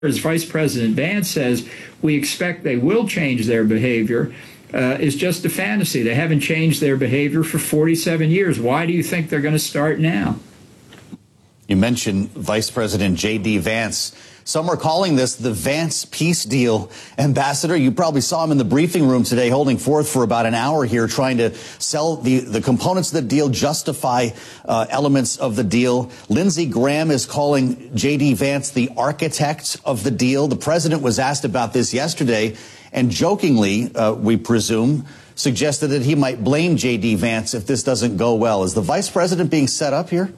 as Vice President Vance says, we expect they will change their behavior, is just a fantasy. They haven't changed their behavior for 47 years. Why do you think they're going to start now? You mentioned Vice President J.D. Vance. Some are calling this the Vance peace deal. Ambassador, you probably saw him in the briefing room today holding forth for about an hour here trying to sell the components of the deal, justify elements of the deal. Lindsey Graham is calling J.D. Vance the architect of the deal. The president was asked about this yesterday and jokingly, we presume, suggested that he might blame J.D. Vance if this doesn't go well. Is the vice president being set up here?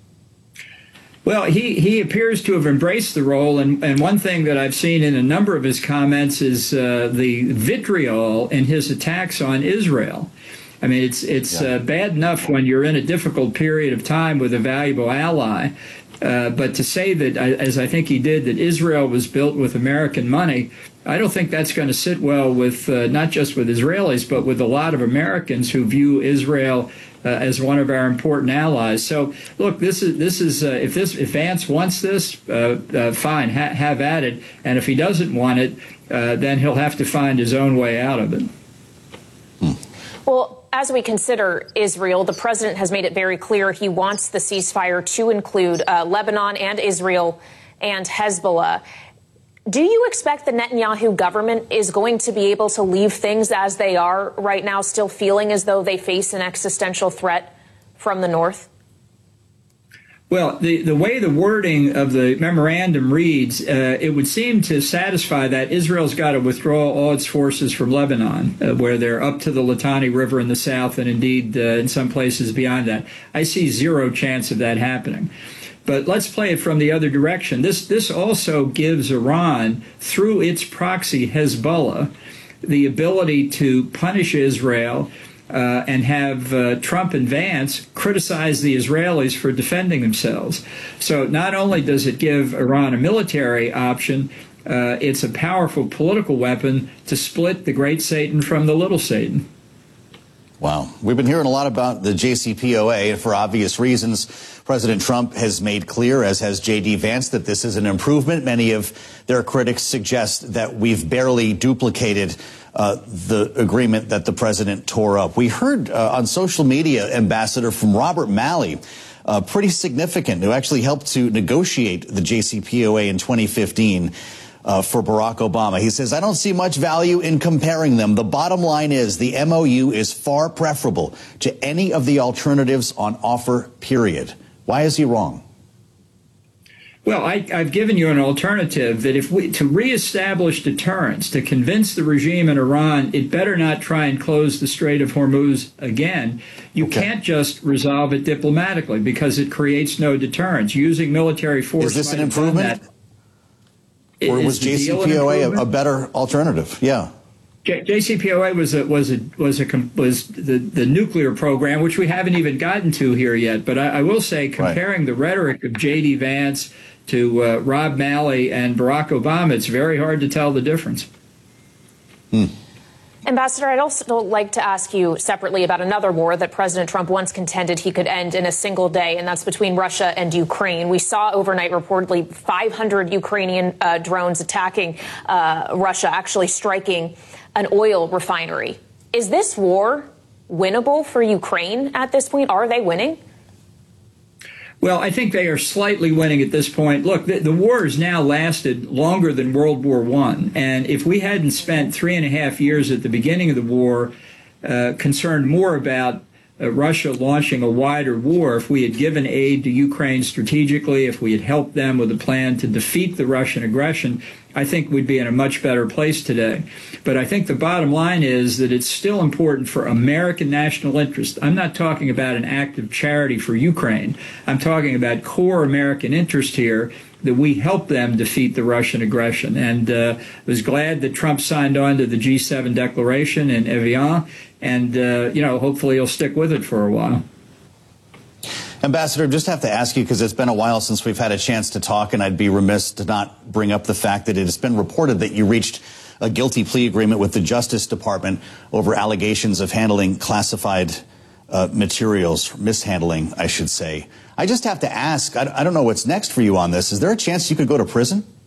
Well, he appears to have embraced the role, and one thing that I've seen in a number of his comments is the vitriol in his attacks on Israel. I mean, it's bad enough when you're in a difficult period of time with a valuable ally, but to say that, as I think he did, that Israel was built with American money, I don't think that's going to sit well with not just with Israelis, but with a lot of Americans who view Israel as one of our important allies. So, look, this is if Vance wants this, fine, have at it. And if he doesn't want it, then he'll have to find his own way out of it. Well, as we consider Israel, the president has made it very clear he wants the ceasefire to include Lebanon and Israel and Hezbollah. Do you expect the Netanyahu government is going to be able to leave things as they are right now, still feeling as though they face an existential threat from the north? Well, the way the wording of the memorandum reads, it would seem to satisfy that Israel's got to withdraw all its forces from Lebanon, where they're up to the Litani River in the south and indeed in some places beyond that. I see zero chance of that happening. But let's play it from the other direction. This also gives Iran, through its proxy Hezbollah, the ability to punish Israel and have Trump and Vance criticize the Israelis for defending themselves. So not only does it give Iran a military option, it's a powerful political weapon to split the great Satan from the little Satan. Wow. We've been hearing a lot about the JCPOA for obvious reasons. President Trump has made clear, as has J.D. Vance, that this is an improvement. Many of their critics suggest that we've barely duplicated the agreement that the president tore up. We heard on social media, Ambassador, from Robert Malley, pretty significant, who actually helped to negotiate the JCPOA in 2015. For Barack Obama. He says, I don't see much value in comparing them. The bottom line is the MOU is far preferable to any of the alternatives on offer, period. Why is he wrong? Well, I've given you an alternative that to reestablish deterrence, to convince the regime in Iran, it better not try and close the Strait of Hormuz again. You can't just resolve it diplomatically because it creates no deterrence. Using military force. Is this an improvement? Or was JCPOA a better alternative? Yeah. JCPOA was the nuclear program, which we haven't even gotten to here yet. But I will say, comparing the rhetoric of J.D. Vance to Rob Malley and Barack Obama, it's very hard to tell the difference. Ambassador, I'd also like to ask you separately about another war that President Trump once contended he could end in a single day, and that's between Russia and Ukraine. We saw overnight reportedly 500 Ukrainian drones attacking Russia, actually striking an oil refinery. Is this war winnable for Ukraine at this point? Are they winning? Well, I think they are slightly winning at this point. Look, the war has now lasted longer than World War I. And if we hadn't spent 3.5 years at the beginning of the war concerned more about Russia launching a wider war, if we had given aid to Ukraine strategically, if we had helped them with a plan to defeat the Russian aggression, I think we'd be in a much better place today. But I think the bottom line is that it's still important for American national interest. I'm not talking about an act of charity for Ukraine. I'm talking about core American interest here, that we help them defeat the Russian aggression. And was glad that Trump signed on to the G7 declaration in Evian. And, hopefully he'll stick with it for a while. Ambassador, just have to ask you, because it's been a while since we've had a chance to talk, and I'd be remiss to not bring up the fact that it has been reported that you reached a guilty plea agreement with the Justice Department over allegations of handling classified materials, mishandling, I should say. I just have to ask, I don't know what's next for you on this. Is there a chance you could go to prison?